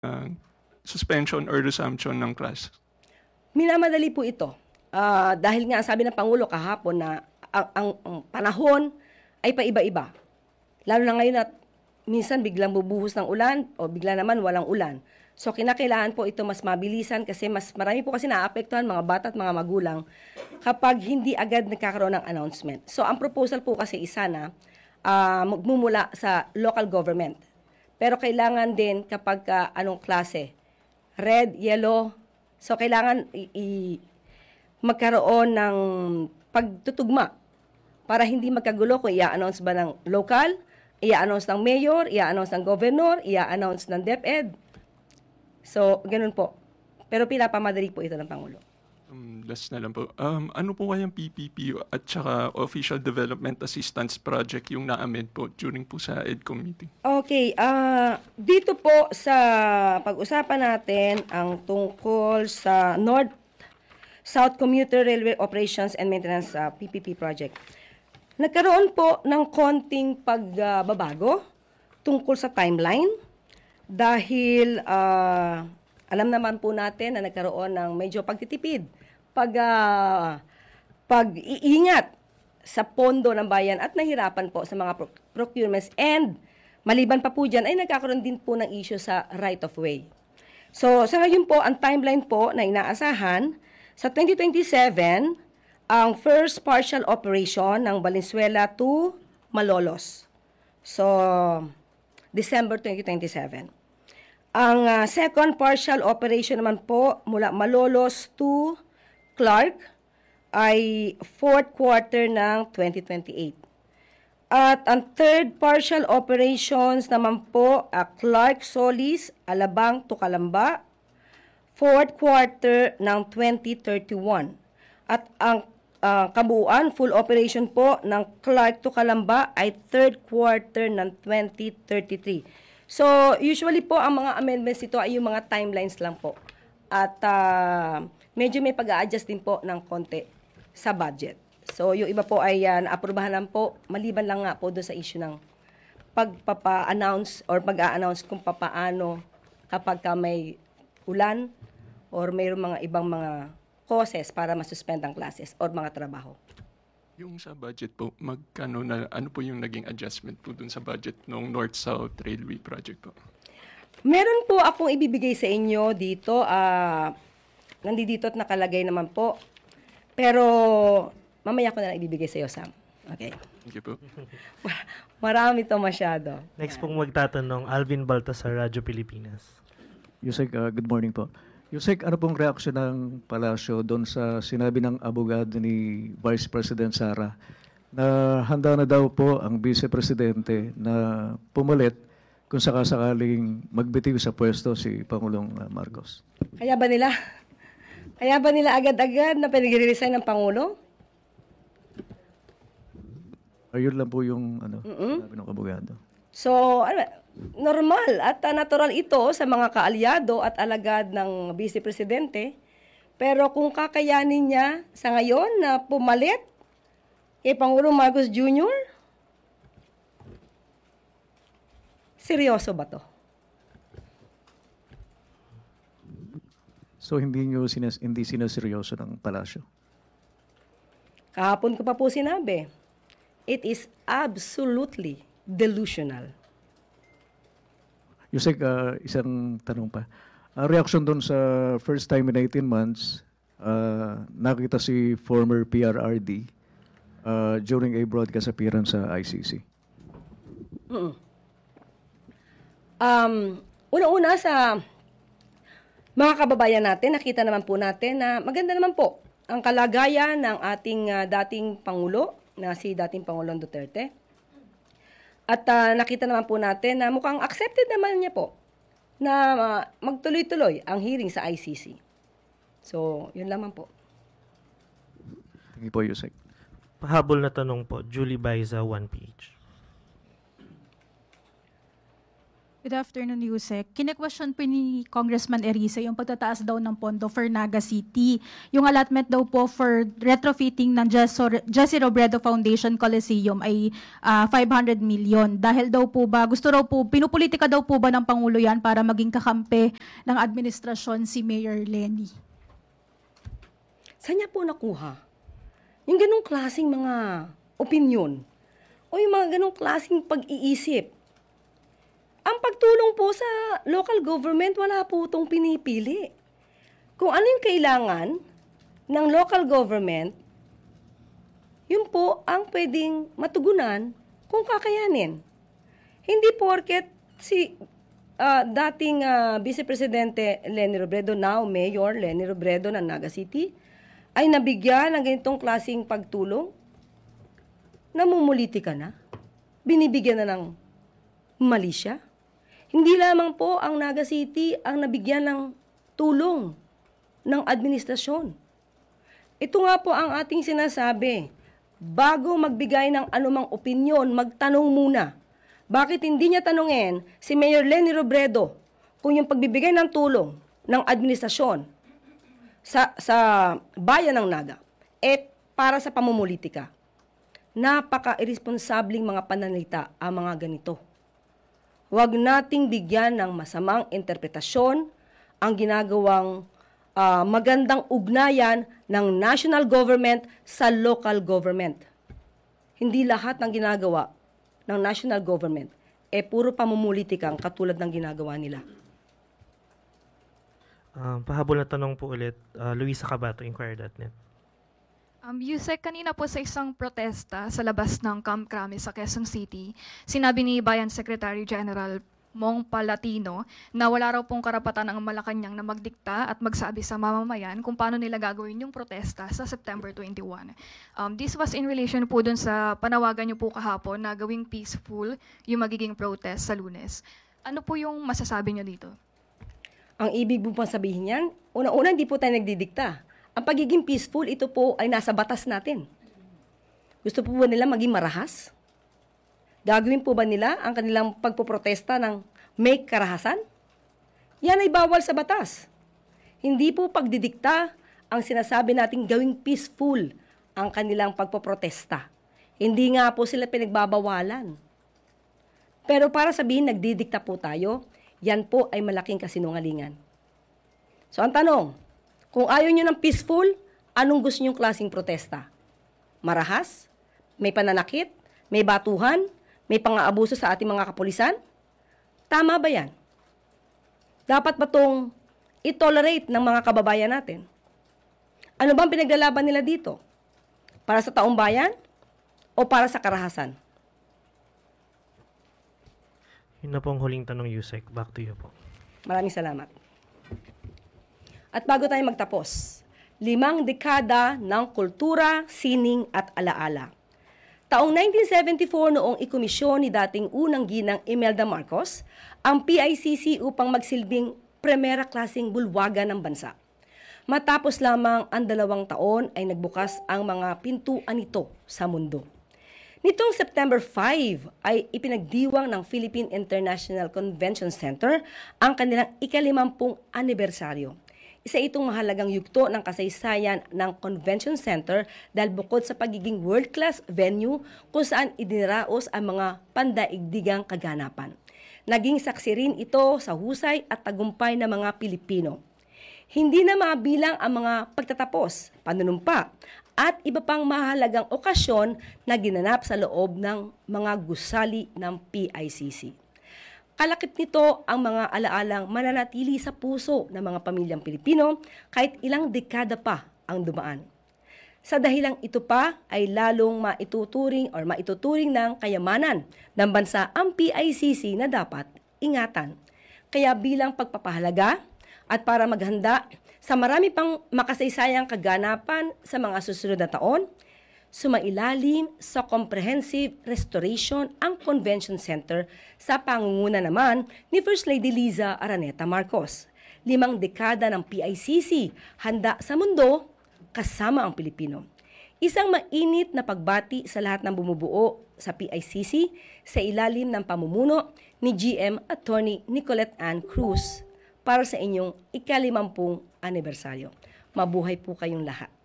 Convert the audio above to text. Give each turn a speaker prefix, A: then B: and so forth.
A: suspension or resumption ng class?
B: Minamadali po ito. Dahil nga sabi ng Pangulo kahapon na ang panahon ay paiba-iba. Lalo na ngayon at minsan biglang bubuhos ng ulan o bigla naman walang ulan. So kinakailangan po ito mas mabilisan kasi mas marami po kasi naapektuhan mga bata at mga magulang kapag hindi agad nagkakaroon ng announcement. So ang proposal po kasi isa na magmumula sa local government. Pero kailangan din kapag anong klase, red, yellow, so kailangan magkaroon ng pagtutugma para hindi magkagulo kung i-announce ba ng local, i-announce ng mayor, i-announce ng governor, i-announce ng DepEd. So, ganun po. Pero pinapamadali po ito ng Pangulo.
A: Last na lang po. Ano po kayang PPP at saka Official Development Assistance Project yung na-amend po during po sa EDCOM meeting?
B: Okay. Dito po sa pag-usapan natin ang tungkol sa North-South Commuter Railway Operations and Maintenance PPP project. Nagkaroon po ng konting pagbabago tungkol sa timeline dahil alam naman po natin na nagkaroon ng medyo pagtitipid, pag-iingat sa pondo ng bayan at nahirapan po sa mga procurements and maliban pa po dyan ay nagkakaroon din po ng issue sa right of way. So sa ngayon po, ang timeline po na inaasahan sa 2027, ang first partial operation ng Valenzuela to Malolos. So December 2027. Ang second partial operation naman po mula Malolos to Clark ay fourth quarter ng 2028. At ang third partial operations naman po Clark Solis, Alabang to Calamba, fourth quarter ng 2031. At ang kabuuan, full operation po ng Clark to Calamba ay third quarter ng 2033. So, usually po, ang mga amendments ito ay yung mga timelines lang po. At medyo may pag-a-adjust din po ng konti sa budget. So, yung iba po ay naaprubahan lang po, maliban lang nga po doon sa issue ng pagpapa-announce or pag-a-announce kung papaano kapag may ulan or mayroong mga ibang mga causes para masuspend ang classes or mga trabaho.
A: Yung sa budget po, magkano na, ano po yung naging adjustment po dun sa budget ng North-South Railway Project po?
B: Meron po akong ibibigay sa inyo dito. Nandito at nakalagay naman po. Pero mamaya ko na lang ibibigay sa iyo, Sam. Okay.
A: Thank you po.
B: Marami to masyado.
C: Next pong magtatanong, Alvin Baltasar, Radyo Pilipinas.
D: Yusek, good morning po. Yusek, ano pong reaksyon ng Palasyo doon sa sinabi ng abogado ni Vice President Sara na handa na daw po ang Vice Presidente na pumalit kung sakasakaling magbitiw sa pwesto si Pangulong Marcos?
B: Kaya ba nila agad-agad na pinag-resign ng Pangulo?
D: Ayun lang po yung sabi ng abogado.
B: So, normal at natural ito sa mga kaalyado at alagad ng Vice Presidente. Pero kung kakayanin niya sa ngayon na pumalit kay Pangulong Marcos Jr., seryoso ba to?
D: So hindi sinaseryoso ng Palasyo?
B: Kahapon ko pa po sinabi, it is absolutely delusional.
D: Yusek, isang tanong pa. Reaction doon sa first time in 18 months, nakita si former PRRD during a broadcast appearance sa ICC.
B: Una-una sa mga kababayan natin, nakita naman po natin na maganda naman po ang kalagayan ng ating dating Pangulo, na si dating Pangulong Duterte. At nakita naman po natin na mukhang accepted naman niya po na magtuloy-tuloy ang hearing sa ICC. So, yun lamang po.
D: Thank you po, Yusek.
C: Pahabol na tanong po, Julie Baiza, 1PH.
E: Good afternoon, Yusek. Kine-question po ni Congressman Erice yung pagtataas daw ng pondo for Naga City. Yung allotment daw po for retrofitting ng Jesse Robredo Foundation Coliseum ay 500 million. Dahil daw po ba, pinupolitika daw po ba ng Pangulo yan para maging kakampi ng administrasyon si Mayor Lenny?
B: Saan niya po nakuha? Yung ganong klaseng mga opinion o yung mga ganong klaseng pag-iisip. Ang pagtulong po sa local government, wala po itong pinipili. Kung ano yung kailangan ng local government, yun po ang pwedeng matugunan kung kakayanin. Hindi porket si dating Vice Presidente Lenny Robredo, now Mayor Lenny Robredo ng Naga City, ay nabigyan ng ganitong klaseng pagtulong, namumulitika na, binibigyan na ng mali siya. Hindi lamang po ang Naga City ang nabigyan ng tulong ng administrasyon. Ito nga po ang ating sinasabi. Bago magbigay ng anumang opinyon, magtanong muna. Bakit hindi niya tanungin si Mayor Lenny Robredo kung yung pagbibigay ng tulong ng administrasyon sa bayan ng Naga para sa pamumulitika? Napaka-irresponsabling mga pananalita ang mga ganito. Huwag nating bigyan ng masamang interpretasyon ang ginagawang magandang ugnayan ng national government sa local government. Hindi lahat ng ginagawa ng national government puro pamumulitikang katulad ng ginagawa nila.
C: Pahabol na tanong po ulit, Luisa Cabato, Inquirer.net.
F: Yusek, kanina po sa isang protesta sa labas ng Camp Crame sa Quezon City, sinabi ni Bayan Secretary General Mong Palatino na wala raw pong karapatan ng Malacanang na magdikta at magsabi sa mamamayan kung paano nila gagawin yung protesta sa September 21. This was in relation po dun sa panawagan niyo po kahapon na gawing peaceful yung magiging protest sa Lunes. Ano po yung masasabi niyo dito?
B: Ang ibig po sabihin yan, una-una hindi po tayo nagdidikta. Ang pagiging peaceful, ito po ay nasa batas natin. Gusto po ba nila maging marahas? Gagawin po ba nila ang kanilang pagpoprotesta ng may karahasan? Yan ay bawal sa batas. Hindi po pagdidikta ang sinasabi nating gawing peaceful ang kanilang pagpoprotesta. Hindi nga po sila pinagbabawalan. Pero para sabihin nagdidikta po tayo, yan po ay malaking kasinungalingan. So ang tanong, kung ayaw nyo ng peaceful, anong gusto nyong klaseng protesta? Marahas? May pananakit? May batuhan? May pang-aabuso sa ating mga kapulisan? Tama ba yan? Dapat ba itong i-tolerate ng mga kababayan natin? Ano bang pinaglalaban nila dito? Para sa taong bayan? O para sa karahasan?
C: Yun na pong huling tanong, Yusek. Back to you po.
B: Maraming salamat. At bago tayo magtapos, 5 dekada ng kultura, sining at alaala. Taong 1974 noong ikomisyon ni dating unang ginang Imelda Marcos ang PICC upang magsilbing primera klaseng bulwagan ng bansa. Matapos lamang ang 2 taon ay nagbukas ang mga pintuan nito sa mundo. Nitong September 5 ay ipinagdiwang ng Philippine International Convention Center ang kanilang ika-50 anibersaryo. Isa itong mahalagang yugto ng kasaysayan ng Convention Center dahil bukod sa pagiging world-class venue kung saan idinaraos ang mga pandaigdigang kaganapan. Naging saksi rin ito sa husay at tagumpay ng mga Pilipino. Hindi na mabilang ang mga pagtatapos, panunumpa, at iba pang mahalagang okasyon na ginanap sa loob ng mga gusali ng PICC. Kalakip nito ang mga alaalang mananatili sa puso ng mga pamilyang Pilipino kahit ilang dekada pa ang dumaan. Sa dahilang ito pa ay lalong maituturing ng kayamanan ng bansa ang PICC na dapat ingatan. Kaya bilang pagpapahalaga at para maghanda sa marami pang makasaysayang kaganapan sa mga susunod na taon, sumailalim sa comprehensive restoration ang Convention Center sa pangunguna naman ni First Lady Liza Araneta Marcos. 5 dekada ng PICC, handa sa mundo, kasama ang Pilipino. Isang mainit na pagbati sa lahat ng bumubuo sa PICC sa ilalim ng pamumuno ni GM Attorney Nicolette Ann Cruz para sa inyong ika-50 anibersaryo. Mabuhay po kayong lahat.